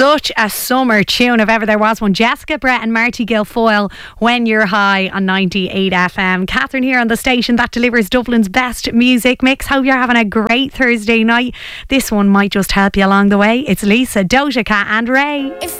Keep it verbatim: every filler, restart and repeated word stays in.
Such a summer tune if ever there was one. Jessica Brett and Marty Guilfoyle, When You're High on ninety-eight F M. Catherine here on the station that delivers Dublin's best music mix. Hope you're having a great Thursday night. This one might just help you along the way. It's Lisa, Doja Cat and Ray. If